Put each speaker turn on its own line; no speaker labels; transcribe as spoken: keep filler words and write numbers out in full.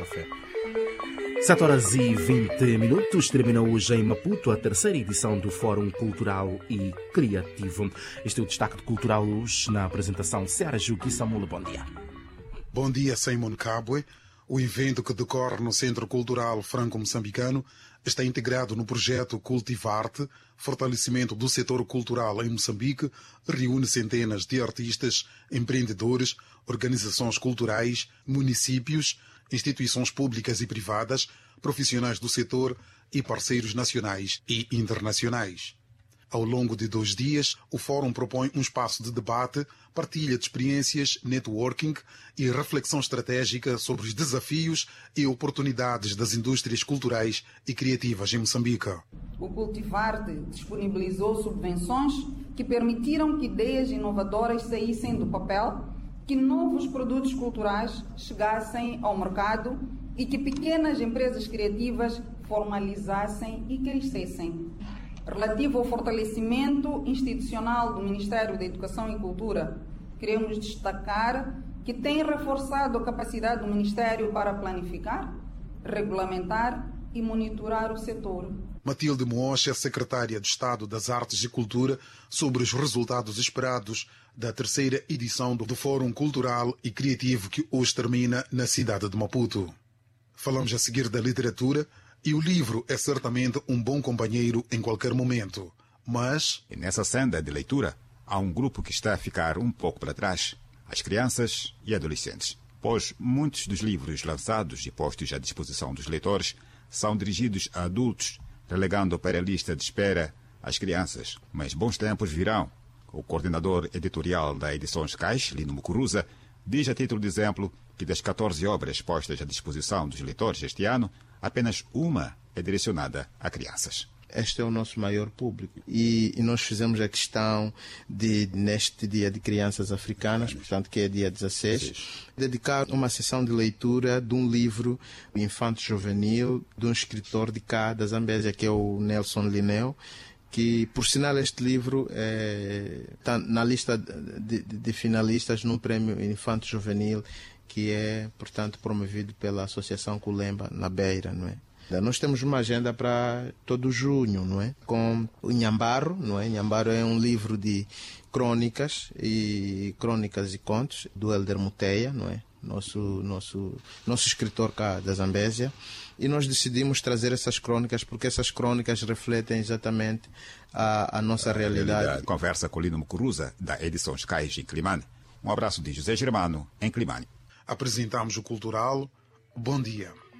café. sete horas e vinte minutos, termina hoje em Maputo a terceira edição do Fórum Cultural e Criativo. Este é o destaque de cultural hoje na apresentação Seara Juki Samula. Bom dia.
Bom dia, Simon Cabwe. O evento que decorre no Centro Cultural Franco-Moçambicano está integrado no projeto Cultivarte, fortalecimento do setor cultural em Moçambique, reúne centenas de artistas, empreendedores, organizações culturais, municípios, instituições públicas e privadas, profissionais do setor e parceiros nacionais e internacionais. Ao longo de dois dias, o Fórum propõe um espaço de debate, partilha de experiências, networking e reflexão estratégica sobre os desafios e oportunidades das indústrias culturais e criativas em Moçambique.
O Cultivarte disponibilizou subvenções que permitiram que ideias inovadoras saíssem do papel, que novos produtos culturais chegassem ao mercado e que pequenas empresas criativas formalizassem e crescessem. Relativo ao fortalecimento institucional do Ministério da Educação e Cultura, queremos destacar que tem reforçado a capacidade do Ministério para planificar, regulamentar e monitorar o setor.
Matilde Moosha é secretária de Estado das Artes e Cultura, sobre os resultados esperados da terceira edição do Fórum Cultural e Criativo que hoje termina na cidade de Maputo. Falamos a seguir da literatura. E o livro é certamente um bom companheiro em qualquer momento, mas...
E nessa senda de leitura, há um grupo que está a ficar um pouco para trás, as crianças e adolescentes, pois muitos dos livros lançados e postos à disposição dos leitores são dirigidos a adultos, relegando para a lista de espera as crianças. Mas bons tempos virão. O coordenador editorial da Edições Cais, Lino Mucuruza, diz a título de exemplo que das catorze obras postas à disposição dos leitores este ano, apenas uma é direcionada a crianças.
Este é o nosso maior público e, e nós fizemos a questão de, neste dia de crianças africanas, portanto que é dia dezasseis, Sim. dedicar uma sessão de leitura de um livro infanto-juvenil de um escritor de cá, da Zambésia, que é o Nelson Lineu, que, por sinal, este livro está é, na lista de, de, de finalistas num prêmio infanto-juvenil que é, portanto, promovido pela Associação Culemba, na Beira, não é? Nós temos uma agenda para todo junho, não é? Com o Nhambaro, não é? Nhambaro é um livro de crônicas e crônicas e contos do Helder Muteia, não é? Nosso, nosso, nosso escritor cá da Zambésia. E nós decidimos trazer essas crônicas porque essas crônicas refletem exatamente a, a nossa a realidade. realidade.
Conversa com Lino Mucuruza, da Edições Cais em Climane. Um abraço de José Germano, em Climane.
Apresentamos o Cultural. Bom dia.